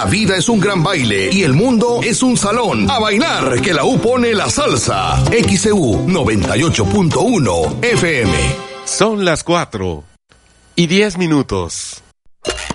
La vida es un gran baile y el mundo es un salón. A bailar, que la U pone la salsa. XEU 98.1 FM. Son las 4:10.